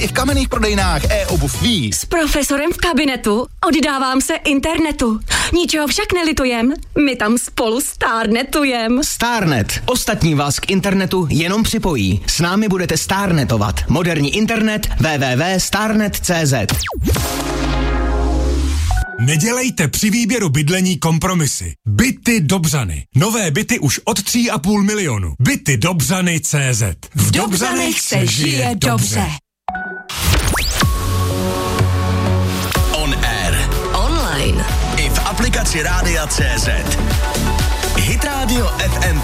I v kamenných prodejnách e-obuv Ví. S profesorem v kabinetu oddávám se internetu. Ničeho však nelitujem, my tam spolu stárnetujem. Starnet. Ostatní vás k internetu jenom připojí. S námi budete starnetovat. Moderní internet www.starnet.cz. Nedělejte při výběru bydlení kompromisy. Byty Dobřany. Nové byty už od 3,5 milionu. Byty Dobřany.cz. V Dobřanech se žije dobře. On air. Online. I v aplikaci Rádia.cz. Hit Radio FM+.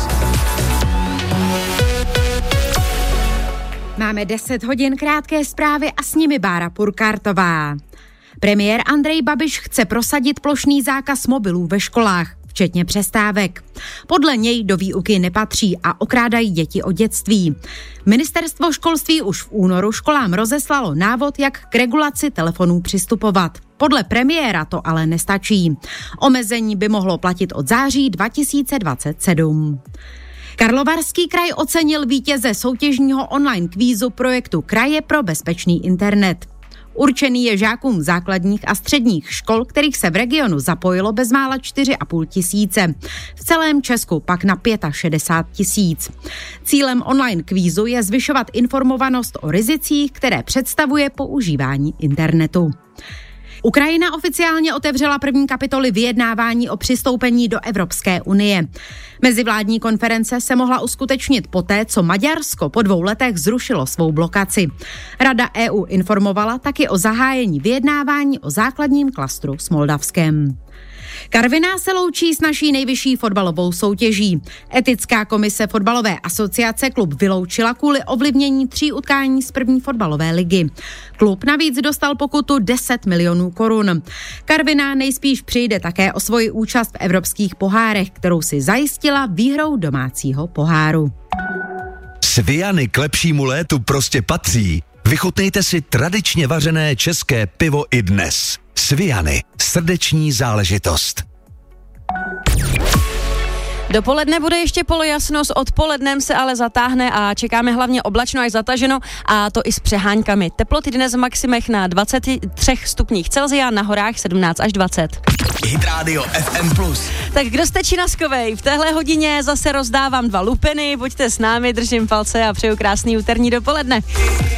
Máme 10 hodin krátké zprávy a s nimi Bára Purkartová. Premiér Andrej Babiš chce prosadit plošný zákaz mobilů ve školách, včetně přestávek. Podle něj do výuky nepatří a okrádají děti o dětství. Ministerstvo školství už v únoru školám rozeslalo návod, jak k regulaci telefonů přistupovat. Podle premiéra to ale nestačí. Omezení by mohlo platit od září 2027. Karlovarský kraj ocenil vítěze soutěžního online kvízu projektu Kraje pro bezpečný internet. Určený je žákům základních a středních škol, kterých se v regionu zapojilo bezmála 4,5 tisíce. V celém Česku pak na 65 000. Cílem online kvízu je zvyšovat informovanost o rizicích, které představuje používání internetu. Ukrajina oficiálně otevřela první kapitoly vyjednávání o přistoupení do Evropské unie. Mezivládní konference se mohla uskutečnit poté, co Maďarsko po 2 letech zrušilo svou blokaci. Rada EU informovala taky o zahájení vyjednávání o základním klastru s Moldavskem. Karviná se loučí s naší nejvyšší fotbalovou soutěží. Etická komise fotbalové asociace klub vyloučila kvůli ovlivnění 3 utkání z první fotbalové ligy. Klub navíc dostal pokutu 10 milionů korun. Karviná nejspíš přijde také o svoji účast v evropských pohárech, kterou si zajistila výhrou domácího poháru. Sviany k lepšímu létu prostě patří. Vychutnejte si tradičně vařené české pivo i dnes. Sviany. Srdeční záležitost. Dopoledne bude ještě polojasno, s odpolednem se ale zatáhne a čekáme hlavně oblačno až zataženo, a to i s přeháňkami. Teploty dnes v maximech na 23 stupních Celsia, na horách 17 až 20. Hit Radio FM+. Tak kdo jste činaskovej? V téhle hodině zase rozdávám 2 lupeny, pojďte s námi, držím palce a přeju krásný úterní dopoledne.